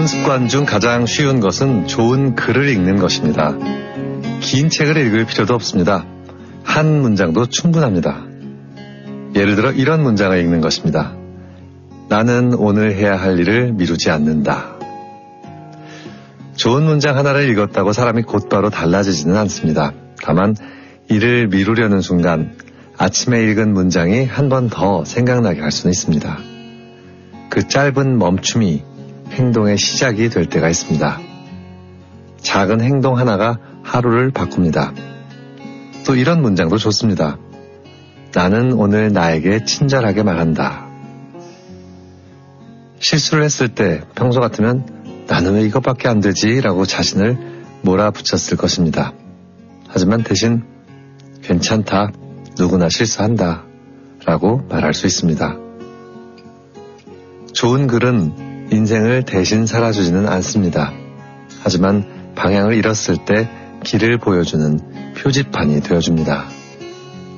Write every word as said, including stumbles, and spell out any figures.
습관 중 가장 쉬운 것은 좋은 글을 읽는 것입니다. 긴 책을 읽을 필요도 없습니다. 한 문장도 충분합니다. 예를 들어 이런 문장을 읽는 것입니다. 나는 오늘 해야 할 일을 미루지 않는다. 좋은 문장 하나를 읽었다고 사람이 곧바로 달라지지는 않습니다. 다만 이를 미루려는 순간 아침에 읽은 문장이 한 번 더 생각나게 할 수는 있습니다. 그 짧은 멈춤이 행동의 시작이 될 때가 있습니다. 작은 행동 하나가 하루를 바꿉니다. 또 이런 문장도 좋습니다. 나는 오늘 나에게 친절하게 말한다. 실수를 했을 때 평소 같으면 나는 왜 이것밖에 안 되지? 라고 자신을 몰아붙였을 것입니다. 하지만 대신 괜찮다, 누구나 실수한다 라고 말할 수 있습니다. 좋은 글은 인생을 대신 살아주지는 않습니다. 하지만 방향을 잃었을 때 길을 보여주는 표지판이 되어줍니다.